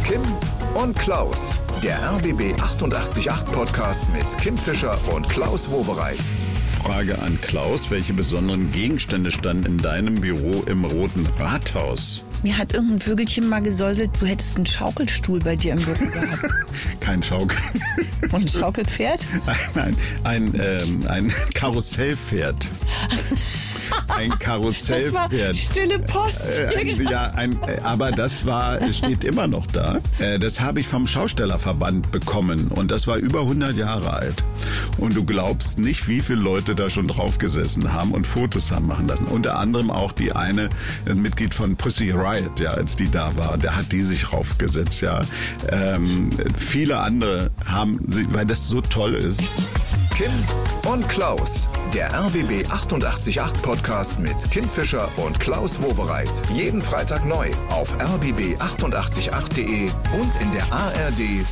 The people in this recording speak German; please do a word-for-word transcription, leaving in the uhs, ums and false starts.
Kim und Klaus, der R B B achtundachtzig Komma acht Podcast mit Kim Fischer und Klaus Wowereit. Frage an Klaus, welche besonderen Gegenstände standen in deinem Büro im Roten Rathaus? Mir hat irgendein Vögelchen mal gesäuselt, du hättest einen Schaukelstuhl bei dir im Büro gehabt. Kein Schaukel. Und ein Schaukelpferd? Nein, ein, ähm, ein Karussellpferd. Ein Karussellpferd. Das war stille Post. Äh, ja, ein, äh, aber das war, steht immer noch da. Äh, das habe ich vom Schaustellerverband bekommen und das war über hundert Jahre alt. Und du glaubst nicht, wie viele Leute da schon drauf gesessen haben und Fotos haben machen lassen. Unter anderem auch die eine, ein Mitglied von Pussy Riot, ja, als die da war, der hat die sich raufgesetzt, ja. Ähm, viele andere haben, weil das so toll ist. Kim und Klaus, der R B B achtundachtzig Komma acht Podcast mit Kim Fischer und Klaus Wowereit. Jeden Freitag neu auf r b b achtundachtzig Komma acht punkt de und in der A R D